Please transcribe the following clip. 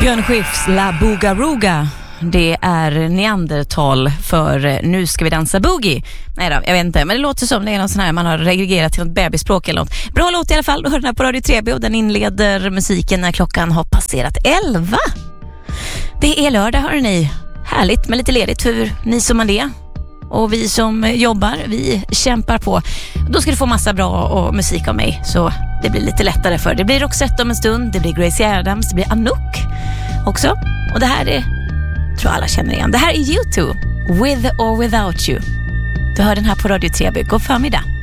Björn Skifs La Boogaruga. Det är neandertal för Nu ska vi dansa boogie. Nej då, jag vet inte. Men det låter som det är någon sån här man har reglerat till något bebisspråk eller något. Bra låt i alla fall. Du hör den här på Radio 3B och den inleder musiken när klockan har passerat 11. Det är lördag, hör ni. Härligt med lite ledigt för ni som är det. Och vi som jobbar, vi kämpar på. Då ska du få massa bra och musik av mig. Så det blir lite lättare för. Det blir Roxette om en stund. Det blir Gracie Adams. Det blir Anouk också. Och det här är, tror alla känner igen. Det här är U2. With or Without You. Du hör den här på Radio 3B. God förmiddag.